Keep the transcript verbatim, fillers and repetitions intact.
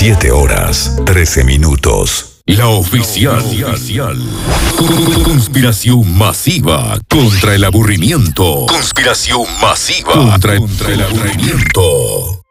siete horas, trece minutos. La oficial. Conspiración masiva contra el aburrimiento. Conspiración masiva contra, contra el aburrimiento.